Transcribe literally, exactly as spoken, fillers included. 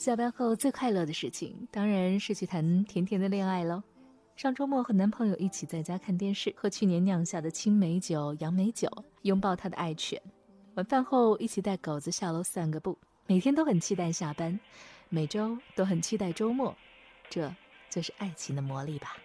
下班后最快乐的事情当然是去谈甜甜的恋爱咯。上周末和男朋友一起在家看电视，喝去年酿下的青梅酒、杨梅酒，拥抱他的爱犬。晚饭后一起带狗子下楼散个步，每天都很期待下班，每周都很期待周末，这就是爱情的魔力吧。